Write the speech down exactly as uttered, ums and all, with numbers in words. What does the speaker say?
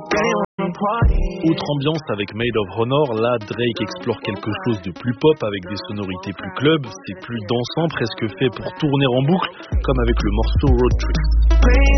Autre ambiance avec Made of Honor, là Drake explore quelque chose de plus pop avec des sonorités plus club, c'est plus dansant, presque fait pour tourner en boucle, comme avec le morceau Road Trip.